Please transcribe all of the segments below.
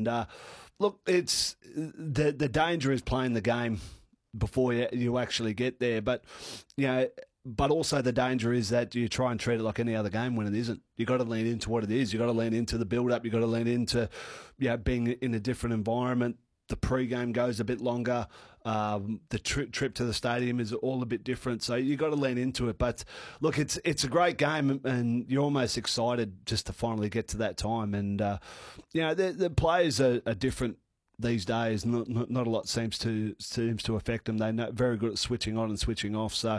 And look, it's the danger is playing the game before you actually get there. But, but also the danger is that you try and treat it like any other game when it isn't. You've got to lean into what it is. You've got to lean into the build-up. You've got to lean into being in a different environment. The pre-game goes a bit longer. The trip to the stadium is all a bit different. So you've got to lean into it. But, look, it's a great game, and you're almost excited just to finally get to that time. And, the players are different these days. Not a lot seems to affect them. They're very good at switching on and switching off. So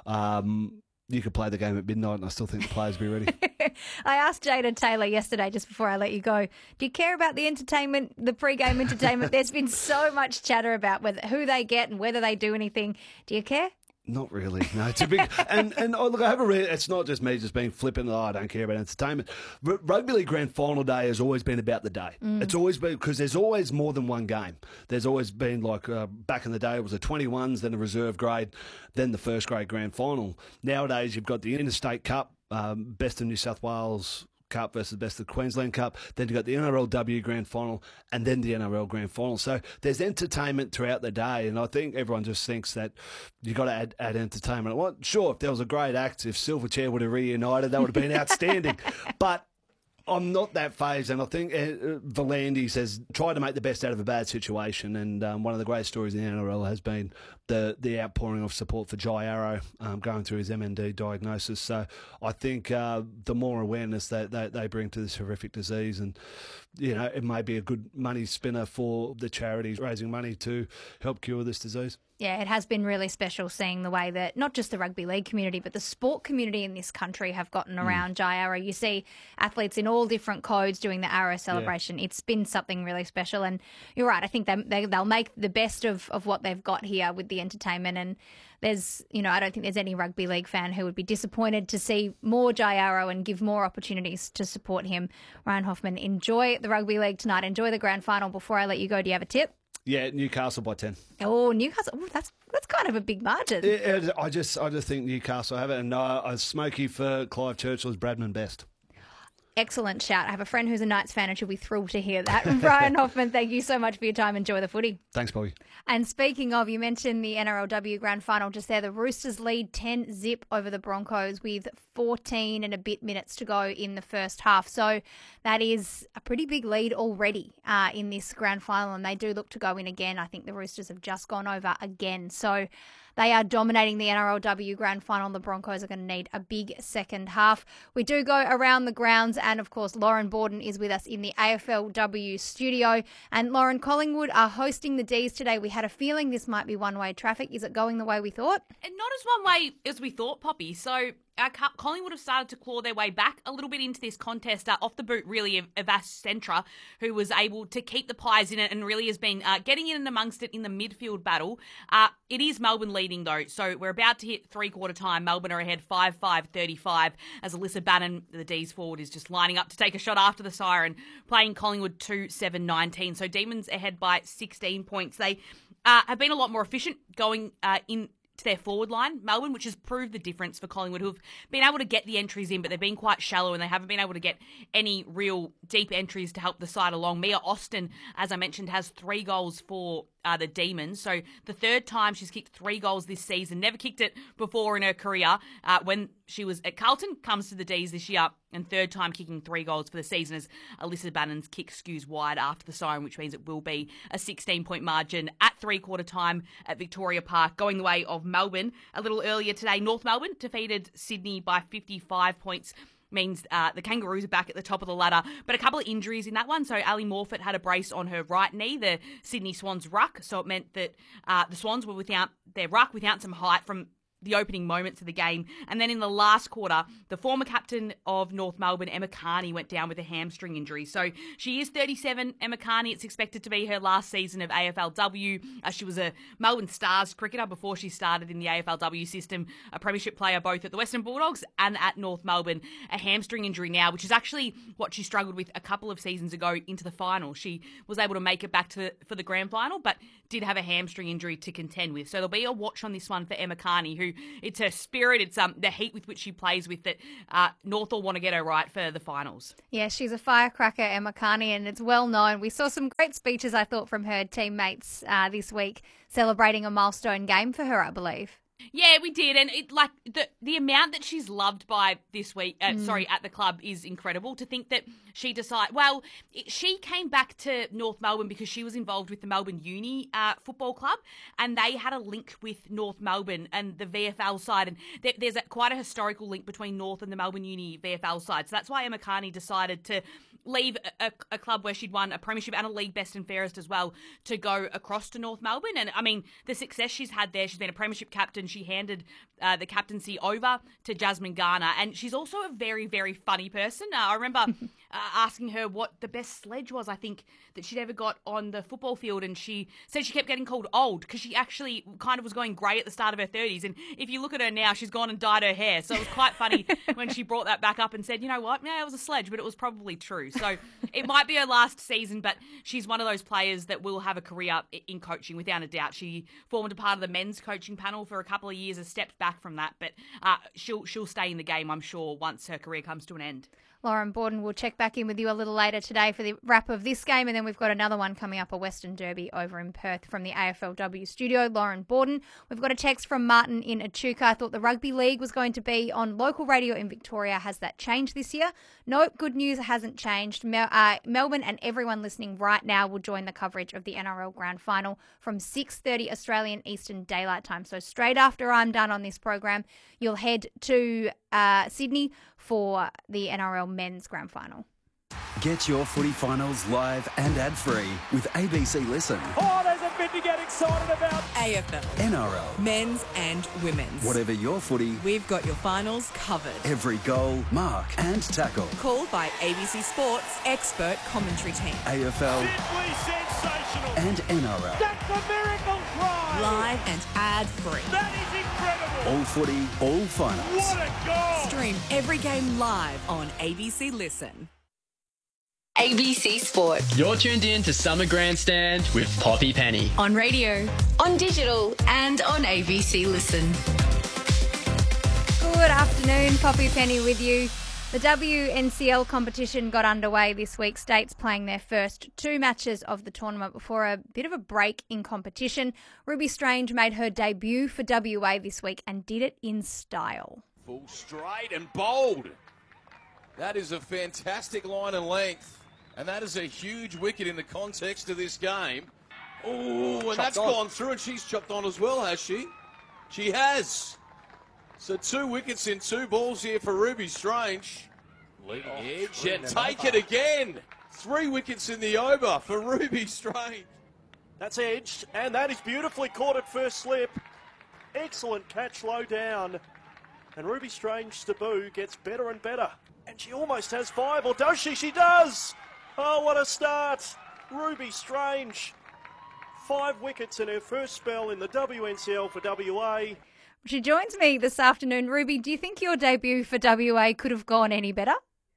you could play the game at midnight, and I still think the players will be ready. I asked Jada Taylor yesterday, just before I let you go, do you care about the entertainment, the pre-game entertainment? There's been so much chatter about who they get and whether they do anything. Do you care? Not really. No, it's a big and look, I have it's not just me just being flippant. I don't care about entertainment. Rugby League Grand Final Day has always been about the day. It's always been, because there's always more than one game. There's always been, like, back in the day, it was the 21s, then the reserve grade, then the first grade grand final. Nowadays, you've got the Interstate Cup, Best of New South Wales Cup versus Best of Queensland Cup. Then you've got the NRLW Grand Final and then the NRL Grand Final. So there's entertainment throughout the day, and I think everyone just thinks that you've got to add entertainment. Well, sure, if there was a great act, if Silverchair would have reunited, that would have been outstanding. But I'm not that phased, and I think V'landys has tried to make the best out of a bad situation, and one of the great stories in the NRL has been the outpouring of support for Jai Arrow going through his MND diagnosis. So I think the more awareness that they bring to this horrific disease, and it may be a good money spinner for the charities raising money to help cure this disease. Yeah, it has been really special seeing the way that not just the rugby league community, but the sport community in this country have gotten around Jai Arrow. You see athletes in all different codes doing the Arrow celebration. Yeah. It's been something really special. And you're right, I think they'll make the best of what they've got here with the entertainment. And there's, I don't think there's any rugby league fan who would be disappointed to see more Jai Arrow and give more opportunities to support him. Ryan Hoffman, enjoy the rugby league tonight. Enjoy the grand final. Before I let you go, do you have a tip? Yeah, Newcastle by 10. Oh, Newcastle. Oh, that's kind of a big margin. I just think Newcastle have it. And Smokey for Clive Churchill's Bradman best. Excellent shout. I have a friend who's a Knights fan and she'll be thrilled to hear that. Ryan Hoffman, thank you so much for your time. Enjoy the footy. Thanks, Bobby. And speaking of, you mentioned the NRLW Grand Final just there. The Roosters lead 10-0 over the Broncos with 14 and a bit minutes to go in the first half. So that is a pretty big lead already in this Grand Final, and they do look to go in again. I think the Roosters have just gone over again. So they are dominating the NRLW Grand Final. The Broncos are going to need a big second half. We do go around the grounds, and of course, Lauren Borden is with us in the AFLW studio. And Lauren, Collingwood are hosting the D's today. We had a feeling this might be one-way traffic. Is it going the way we thought? And not as one way as we thought, Poppy. So Collingwood have started to claw their way back a little bit into this contest off the boot, really, of Avas Centra, who was able to keep the Pies in it and really has been getting in and amongst it in the midfield battle. It is Melbourne leading, though, so we're about to hit three-quarter time. Melbourne are ahead 5-5-35 as Alyssa Bannon, the D's forward, is just lining up to take a shot after the siren, playing Collingwood 2-7-19. So Demons ahead by 16 points. They have been a lot more efficient going in to their forward line, Melbourne, which has proved the difference for Collingwood, who've been able to get the entries in, but they've been quite shallow and they haven't been able to get any real deep entries to help the side along. Mia Austin, as I mentioned, has 3 goals for the Demons. So the third time she's kicked 3 goals this season. Never kicked it before in her career when she was at Carlton. Comes to the D's this year, and third time kicking 3 goals for the season as Alyssa Bannon's kick skews wide after the siren, which means it will be a 16-point margin at three-quarter time at Victoria Park, going the way of Melbourne. A little earlier today, North Melbourne defeated Sydney by 55 points. Means the Kangaroos are back at the top of the ladder. But a couple of injuries in that one. So Ali Morfitt had a brace on her right knee, the Sydney Swans ruck. So it meant that the Swans were without their ruck, without some height from the opening moments of the game. And then in the last quarter, the former captain of North Melbourne, Emma Carney, went down with a hamstring injury. So she is 37, Emma Carney. It's expected to be her last season of AFLW. She was a Melbourne Stars cricketer before she started in the AFLW system, a premiership player both at the Western Bulldogs and at North Melbourne. A hamstring injury now, which is actually what she struggled with a couple of seasons ago into the final. She was able to make it back for the grand final, but did have a hamstring injury to contend with. So there'll be a watch on this one for Emma Carney, who too. It's her spirit. It's the heat with which she plays with that North will want to get her right for the finals. Yeah, she's a firecracker, Emma Carney, and it's well known. We saw some great speeches, I thought, from her teammates this week, celebrating a milestone game for her, I believe. Yeah, we did, and the amount that she's loved by this week, at the club is incredible. To think that she she came back to North Melbourne because she was involved with the Melbourne Uni Football Club, and they had a link with North Melbourne and the VFL side, and there's quite a historical link between North and the Melbourne Uni VFL side. So that's why Emma Carney decided to leave a club where she'd won a premiership and a league best and fairest as well to go across to North Melbourne. And I mean, the success she's had there, she's been a premiership captain. She handed the captaincy over to Jasmine Garner, and she's also a very, very funny person. I remember asking her what the best sledge was, I think, that she'd ever got on the football field, and she said she kept getting called old because she actually kind of was going grey at the start of her 30s, and if you look at her now, she's gone and dyed her hair, so it was quite funny when she brought that back up and said, you know what, yeah, it was a sledge, but it was probably true. So it might be her last season, but she's one of those players that will have a career in coaching without a doubt. She formed a part of the men's coaching panel for a couple of years, has stepped back from that, but she'll stay in the game, I'm sure, once her career comes to an end. Lauren Borden will check back in with you a little later today for the wrap of this game, and then we've got another one coming up, a Western Derby over in Perth from the AFLW studio. Lauren Borden. We've got a text from Martin in Echuca. I thought the rugby league was going to be on local radio in Victoria. Has that changed this year? No, good news, it hasn't changed. Melbourne and everyone listening right now will join the coverage of the NRL Grand Final from 6:30 Australian Eastern Daylight Time. So straight after I'm done on this program, you'll head to Sydney for the NRL Men's Grand Final. Get your footy finals live and ad-free with ABC Listen. Oh, there's a bit to get excited about. AFL, NRL, men's and women's. Whatever your footy, We've got your finals covered. every goal, mark and tackle. Called by ABC Sports expert commentary team. AFL Simply sensational. and NRL. That's a miracle try. Live and ad-free. That is incredible. All footy, all finals. What a goal. Stream every game live on ABC Listen. ABC Sport. You're tuned in to Summer Grandstand with Poppy Penny. On radio, on digital, and on ABC Listen. Good afternoon, Poppy Penny with you. The WNCL competition got underway this week, states playing their first two matches of the tournament before a bit of a break in competition. Ruby Strange made her debut for WA this week and did it in style. Full straight and bold. That is a fantastic line and length. And that is a huge wicket in the context of this game. Oh, and that's gone through, and she's chopped on as well, has she? She has. So 2 wickets in 2 balls here for Ruby Strange. Leading edge, and take it again. 3 wickets in the over for Ruby Strange. That's edged, and that is beautifully caught at first slip. Excellent catch low down. And Ruby Strange's debut gets better and better. And she almost has 5, or does she? She does! Oh, what a start. Ruby Strange. 5 wickets in her first spell in the WNCL for WA. She joins me this afternoon. Ruby, do you think your debut for WA could have gone any better?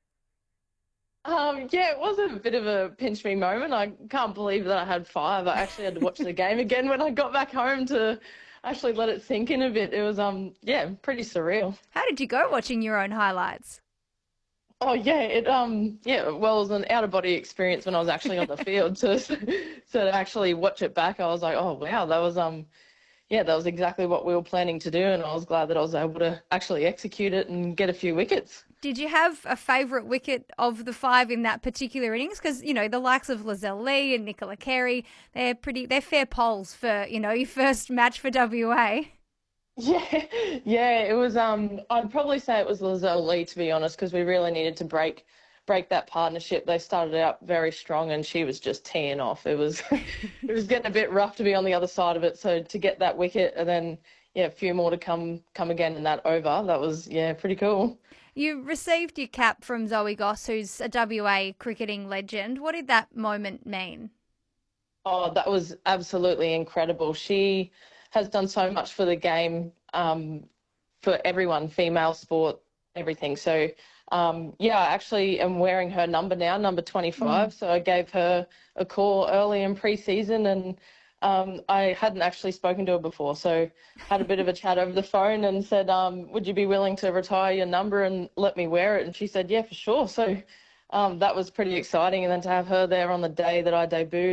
Yeah, it was a bit of a pinch me moment. I can't believe that I had 5. I actually had to watch the game again when I got back home to actually let it sink in a bit. It was, pretty surreal. How did you go watching your own highlights? Oh, yeah, it was an out-of-body experience when I was actually on the field. To actually watch it back, I was like, oh, wow, that was exactly what we were planning to do, and I was glad that I was able to actually execute it and get a few wickets. Did you have a favourite wicket of the 5 in that particular innings? Because, the likes of Lizelle Lee and Nicola Carey, they're fair polls for, your first match for WA. Yeah, it was, I'd probably say it was Lizelle Lee, to be honest, because we really needed to break that partnership. They started out very strong and she was just teeing off. It was getting a bit rough to be on the other side of it. So to get that wicket and then, a few more to come again in that over, that was, pretty cool. You received your cap from Zoe Goss, who's a WA cricketing legend. What did that moment mean? Oh, that was absolutely incredible. She has done so much for the game, for everyone, female sport, everything. So, I actually am wearing her number now, number 25. So I gave her a call early in pre-season and I hadn't actually spoken to her before, so had a bit of a chat over the phone and said, would you be willing to retire your number and let me wear it? And she said, yeah, for sure. So that was pretty exciting. And then to have her there on the day that I debuted,